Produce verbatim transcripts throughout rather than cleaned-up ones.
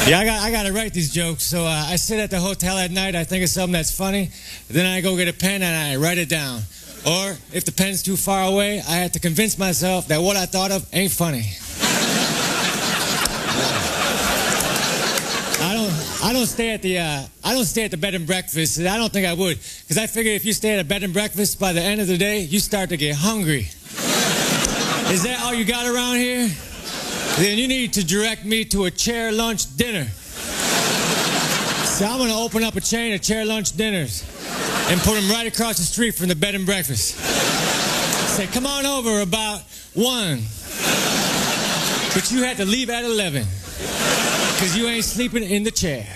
Yeah, I got I got to write these jokes. So uh, I sit at the hotel at night. I think of something that's funny. Then I go get a pen and I write it down. Or if the pen's too far away, I have to convince myself that what I thought of ain't funny. I don't I don't stay at the uh, I don't stay at the bed and breakfast. I don't think I would, because I figure if you stay at a bed and breakfast, by the end of the day, you start to get hungry. Is that all you got around here? Then you need to direct me to a chair lunch dinner. So I'm going to open up a chain of chair lunch dinners and put them right across the street from the bed and breakfast. Say, come on over about one. But you had to leave at eleven, because you ain't sleeping in the chair.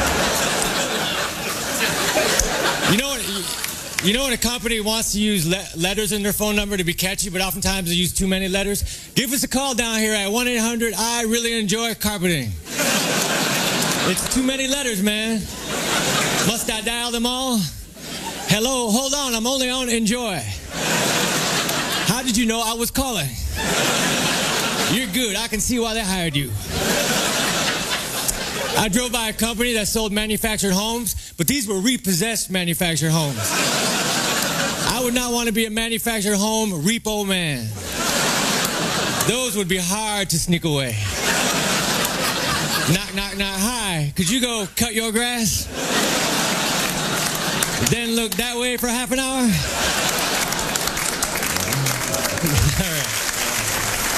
You know what? You know when a company wants to use le letters in their phone number to be catchy, but oftentimes they use too many letters? Give us a call down here at one eight hundred I really enjoy carpeting. It's too many letters, man. Must I dial them all? Hello, hold on, I'm only on enjoy. How did you know I was calling? You're good, I can see why they hired you. I drove by a company that sold manufactured homes, but these were repossessed manufactured homes. I would not want to be a manufactured home repo man. Those would be hard to sneak away. Knock, knock, knock. Hi, could you go cut your grass? Then look that way for half an hour?